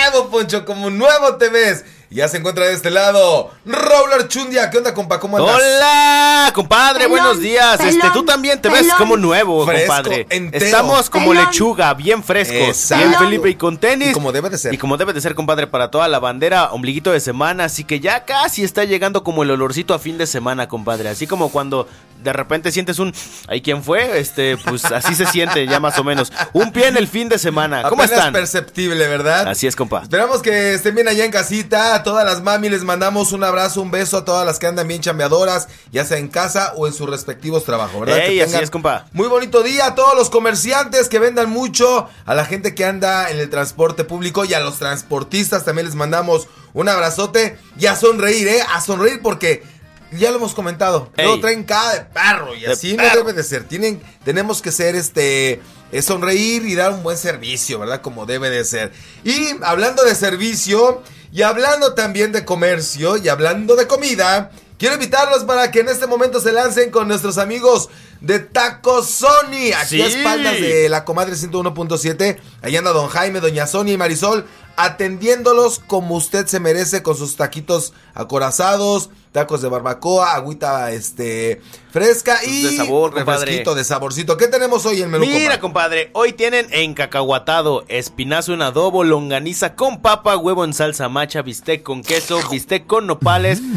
nuevo, Poncho, como nuevo te ves. Ya se encuentra de este lado Raúl Archundia. ¿Qué onda, compa? ¿Cómo andas? Hola, compadre, buenos días. Tú también te ves como nuevo, fresco, compadre. entero. Estamos como lechuga, bien frescos. Exacto. Bien, Felipe, y con tenis. Y como debe de ser. Y como debe de ser, compadre, para toda la bandera, ombliguito de semana. Así que ya casi está llegando como el olorcito a fin de semana, compadre. Así como cuando de repente sientes un... ¿Ay, quién fue? Pues así se siente ya más o menos. Un pie en el fin de semana. ¿Cómo Apenas están? perceptible, ¿verdad? Así es, compa. Esperamos que estén bien allá en casita. A todas las mami les mandamos un abrazo, un beso a todas las que andan bien chambeadoras, ya sea en casa o en sus respectivos trabajos, ¿verdad? Ey, así es, compa. Muy bonito día a todos los comerciantes que vendan mucho, a la gente que anda en el transporte público y a los transportistas también les mandamos un abrazote y a sonreír, a sonreír porque... Ya lo hemos comentado, luego traen cara de perro y así no debe de ser. Tenemos que ser sonreír y dar un buen servicio, ¿verdad? Como debe de ser. Y hablando de servicio, y hablando también de comercio, y hablando de comida, quiero invitarlos para que en este momento se lancen con nuestros amigos de Tacos Sony. Aquí a espaldas de la comadre 101.7. Ahí anda don Jaime, doña Sonia y Marisol, atendiéndolos como usted se merece, con sus taquitos acorazados, tacos de barbacoa, agüita fresca y de sabor, refresquito de saborcito. ¿Qué tenemos hoy en el menú? Mira, compadre, hoy tienen encacahuatado, espinazo en adobo, longaniza con papa, huevo en salsa macha, bistec con queso, bistec con nopales,